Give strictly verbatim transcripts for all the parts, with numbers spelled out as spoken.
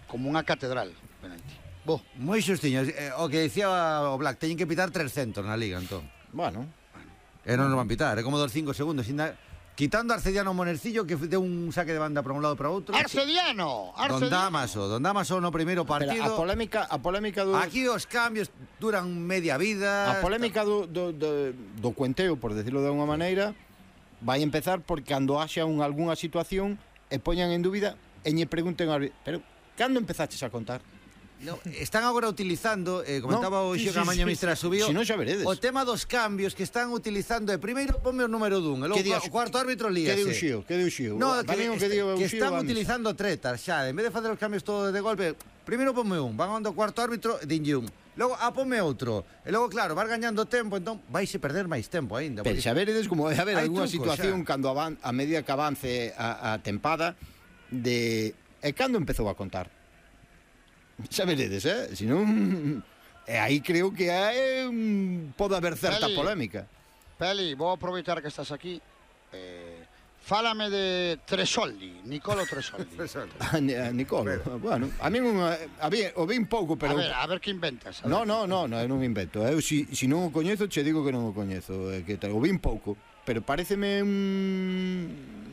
como unha catedral, penalti. Bo. Moi xustiño, eh, o que dicía o Black, teñen que pitar trescentos na Liga, entón. Bueno. E non nos van pitar, é como dos cinco segundos, inda... Quitando a Arcediano Monercillo, que deu un saque de banda para un lado para outro. Arcediano, Don Arcediano. Damaso, Don Damaso no primeiro partido. Pero a polémica, a polémica do... Aquí os cambios duran media vida. A polémica do, do, do, do cuenteo, por decirlo de alguma maneira, vai empezar porque cando haxa un, algunha situación e poñan en dúbida e lle pregunten ao... Pero, cando empezaches a contar? No, están agora utilizando, eh, comentaba no, o sí, Xio sí, Camaño sí, Mistra sí. subiu. Si non xa veredes. O tema dos cambios que están utilizando, e primeiro ponme o número dun, e logo o cuarto árbitro líase. Que diu Xio? Que diu Xio? No, que, que, que, diu que Xio, están vamos. utilizando tretas xa, en vez de facer os cambios todos de golpe, primeiro ponme un, van ao cuarto árbitro, dinlle un. Logo, ah, ponme outro. E logo, claro, vas gañando tempo, entón vais a perder máis tempo aínda. Pero xa veredes como vai haber hai algunha trucos, situación xa. cando avan, a medida que avance a, a tempada de... E cando empezou a contar? Xa veredes, eh? Si non... E aí creo que hai un... pode haber certa Peli, polémica. Peli, vou aproveitar que estás aquí. Eh, fálame de Tresoldi, Nicolo Tresoldi. A, a Nicolo, bueno, a mí non, a ver, o vin pouco, pero... A ver, a ver que inventas. No, no, no, no, eu non invento. Eu si, si non o coñezo, che digo que non o coñezo, eh, que te, o vin pouco, pero paréceme un...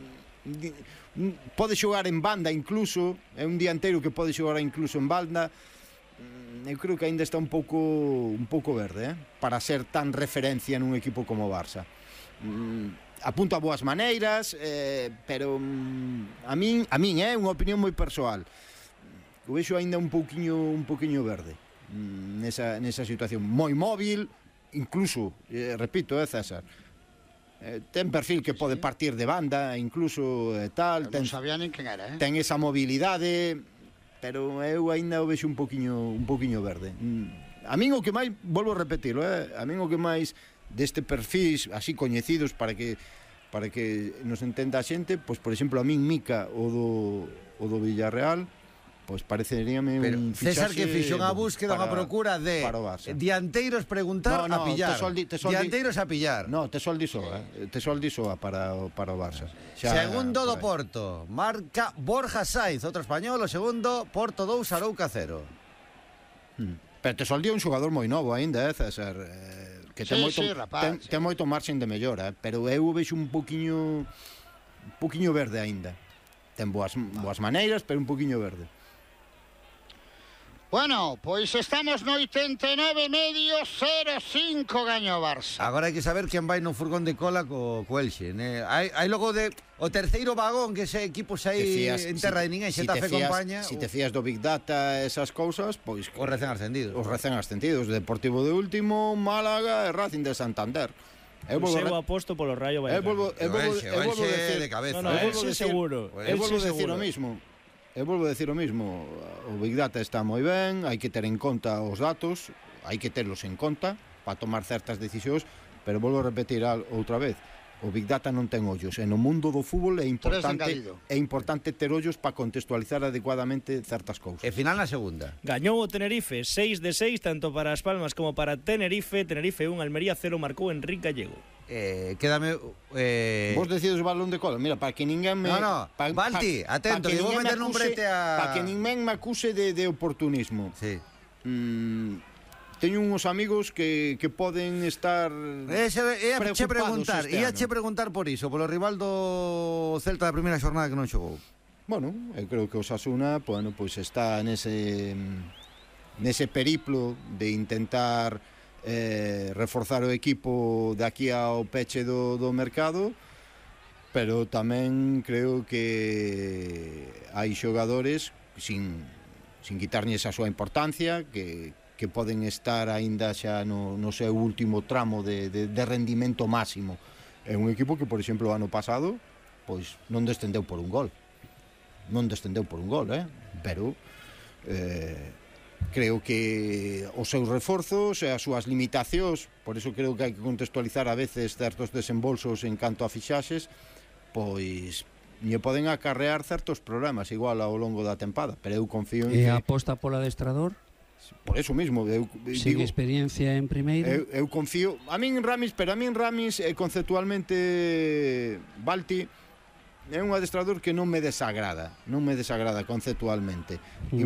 pode xogar en banda incluso, é un dianteiro que pode xogar incluso en banda. Eu creo que aínda está un pouco un pouco verde, eh, para ser tan referencia nun equipo como o Barça. Mm, apunta boas maneiras, eh, pero mm, a min, a min é eh, unha opinión moi persoal. O vexo aínda un pouquiño un pouquiño verde mm, nesa nesa situación, moi móvil, incluso, eh, repito, é eh, César. Eh, ten perfil que pode partir de banda, incluso eh, tal, ten, non sabía nin quen era, eh? Ten esa mobilidade, pero eu aínda o vexo un poquiño un poquiño verde. A min o que máis, volvo a repetirlo, eh, a min o que máis deste perfil así coñecidos para que para que nos entenda a xente, pois por exemplo a min Mica o do o do Villarreal, pois pareceríame pero un César fichaxe que fixo unha búsqueda, unha procura de dianteiros preguntar no, no, a pillar. te soldi, te soldi, dianteiros a pillar. No, te soldi soa, eh? te soldi soa para o, para o Barça. Xa, segundo do Porto, marca Borja Saiz, outro español, o segundo Porto dous, Arouca cero. Hmm. Pero te soldi un xogador moi novo aínda, eh, César, eh, que ten sí, moito sí, rapaz, ten, sí. ten moito marxen de mellora, eh, pero eu vexo un poquiño un poquiño verde aínda. Ten boas boas maneiras, pero un poquiño verde. Bueno, pois estamos no oitenta e nove medio cero cinco gaño Barça. Agora hai que saber quen vai no furgón de cola co, co Elxe, né? Hai, hai logo de o terceiro vagón que ese equipo xa aí en terra de ninguén, si Xetafe compaña. Si te fías do Big Data esas cousas, pois os recén ascendidos. Os recén ascendidos, Deportivo de último, Málaga e Racing de Santander. Eu volvo aposto polo Rayo Vallecano. Eu volvo, eu volvo, eu volvo a decir de cabeza. No, no, eu volvo decir, seguro. Eu volvo a decir o mismo. Eu volvo a decir o mismo, o Big Data está moi ben, hai que ter en conta os datos, hai que terlos en conta para tomar certas decisións, pero volvo a repetir outra vez, o Big Data non ten ollos, e no mundo do fútbol é importante é importante ter ollos para contextualizar adecuadamente certas cousas. E final na segunda. Gañou o Tenerife seis de seis tanto para As Palmas como para Tenerife. Tenerife un, Almería cero, marcou Enrique Gallego. Eh, quédame eh... Vos decides o balón de cola, mira, para que ninguén me No, no, pa, Balti, pa, atento, pa que vou meter nun brete a para que ninguén me acuse de, de oportunismo. Sí. Mm, teño uns amigos que, que poden estar Ese, e a che preguntar, este e a che preguntar por iso, polo rival do Celta da primeira xornada que non xogou. Bueno, eu creo que o Osasuna, bueno, pois está nese nese periplo de intentar eh, reforzar o equipo de aquí ao peche do, do mercado, pero tamén creo que hai xogadores sin, sin quitarlles a súa importancia que, que poden estar aínda xa no, no seu último tramo de, de, de rendimento máximo. É un equipo que, por exemplo, o ano pasado pois non descendeu por un gol non descendeu por un gol, eh? Pero eh, creo que os seus reforzos e as súas limitacións, por iso creo que hai que contextualizar a veces certos desembolsos en canto a fixaxes, pois lle poden acarrear certos problemas igual ao longo da tempada, pero eu confío en e que... E aposta polo adestrador? Por eso mismo, eu Sin digo, experiencia en primeiro. Eu, eu confío, a min Ramis, pero a min Ramis eh, conceptualmente Balti é un adestrador que non me desagrada, non me desagrada conceptualmente.